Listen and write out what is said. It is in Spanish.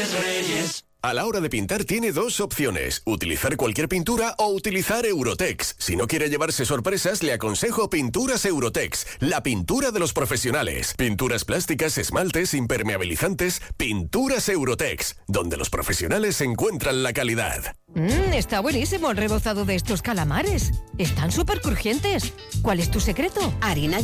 Reyes. A la hora de pintar tiene dos opciones, utilizar cualquier pintura o utilizar Eurotex. Si no quiere llevarse sorpresas, le aconsejo Pinturas Eurotex, la pintura de los profesionales. Pinturas plásticas, esmaltes, impermeabilizantes, Pinturas Eurotex, donde los profesionales encuentran la calidad. Está buenísimo el rebozado de estos calamares. Están súper crujientes. ¿Cuál es tu secreto? Harina